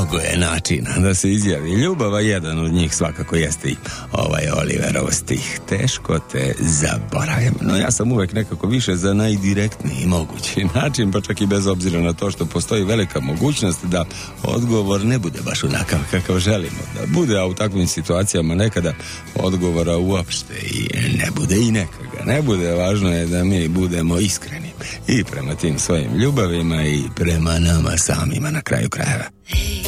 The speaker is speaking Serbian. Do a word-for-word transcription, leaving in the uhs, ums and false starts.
mnogo je načina da se izjavi ljubav, a jedan od njih svakako jeste i ovaj Oliverov stih. Teško te zaboravljam. No ja sam uvek nekako više za najdirektniji mogući način, pa čak i bez obzira na to što postoji velika mogućnost da odgovor ne bude baš onakav kakav želimo da bude, a u takvim situacijama nekada odgovora uopšte i ne bude i nekaga ne bude. Važno je da mi budemo iskreni i prema tim svojim ljubavima i prema nama samima na kraju krajeva.